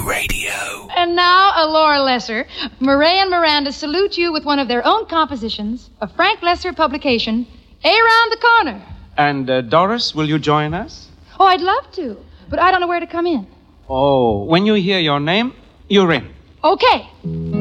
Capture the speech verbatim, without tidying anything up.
Radio. And now, a Laura Lesser. Murray and Miranda salute you with one of their own compositions, a Frank Lesser publication, Around the Corner. And uh, Doris, will you join us? Oh, I'd love to, but I don't know where to come in. Oh, when you hear your name, you're in. Okay.